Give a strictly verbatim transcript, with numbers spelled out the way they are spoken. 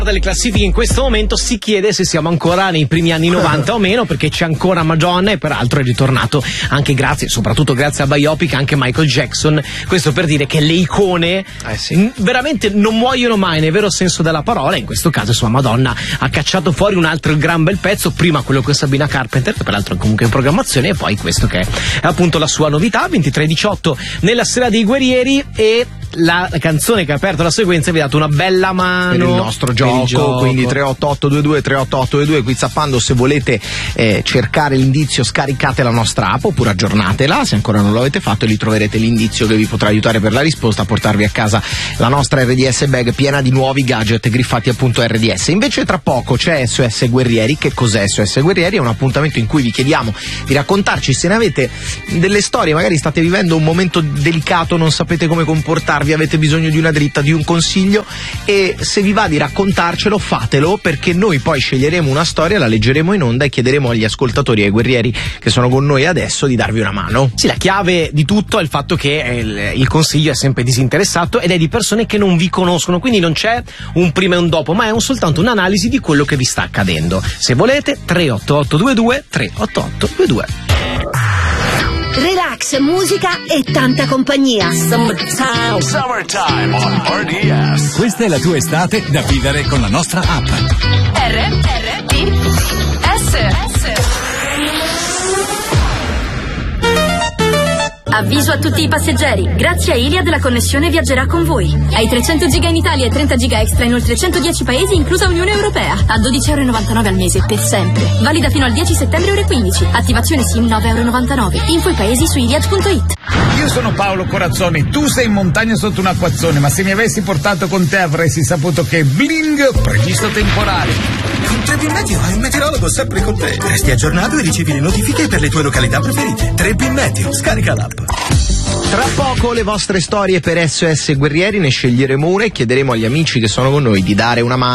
delle classifiche in questo momento si chiede se siamo ancora nei primi anni novanta o meno, perché c'è ancora Madonna e peraltro è ritornato anche grazie, soprattutto grazie a Biopic, anche Michael Jackson. Questo per dire che le icone eh sì. n- veramente non muoiono mai nel vero senso della parola. In questo caso sua Madonna ha cacciato fuori un altro gran bel pezzo, prima quello con Sabrina Carpenter, che peraltro è comunque in programmazione, e poi questo che è appunto la sua novità, ventitré diciotto nella Sera dei Guerrieri. E la canzone che ha aperto la sequenza vi ha dato una bella mano per il nostro gioco, il gioco. Quindi tre otto otto due due tre otto otto due due qui zappando. Se volete eh, cercare l'indizio, scaricate la nostra app oppure aggiornatela se ancora non lo avete fatto, e lì troverete l'indizio che vi potrà aiutare per la risposta a portarvi a casa la nostra R D S bag piena di nuovi gadget griffati appunto R D S. Invece tra poco c'è S O S Guerrieri. Che cos'è S O S Guerrieri? È un appuntamento in cui vi chiediamo di raccontarci se ne avete delle storie, magari state vivendo un momento delicato, non sapete come comportarvi, avete bisogno di una dritta, di un consiglio, e se vi va di raccontarcelo fatelo, perché noi poi sceglieremo una storia, la leggeremo in onda e chiederemo agli ascoltatori e ai guerrieri che sono con noi adesso di darvi una mano. Sì, la chiave di tutto è il fatto che il, il consiglio è sempre disinteressato ed è di persone che non vi conoscono, quindi non c'è un prima e un dopo, ma è un, soltanto un'analisi di quello che vi sta accadendo. Se volete tre otto otto due due tre otto otto due due. Relax, musica e tanta compagnia. Summertime. Summertime on R D S. Questa è la tua estate da vivere con la nostra app. R R D S S. Avviso a tutti i passeggeri. Grazie a Iliad la connessione viaggerà con voi. Hai trecento giga in Italia e trenta giga extra in oltre centodieci paesi, inclusa Unione Europea. A dodici virgola novantanove euro al mese per sempre. Valida fino al dieci settembre ore quindici. Attivazione SIM nove virgola novantanove euro. Info i paesi su iliad punto it. Io sono Paolo Corazzoni, tu sei in montagna sotto un acquazzone, ma se mi avessi portato con te avresti saputo che bling, previsto temporale. Con tre B Meteo hai un meteorologo sempre con te. Resti aggiornato e ricevi le notifiche per le tue località preferite. tre B Meteo, scarica l'app. Tra poco le vostre storie per S O S Guerrieri, ne sceglieremo una e chiederemo agli amici che sono con noi di dare una mano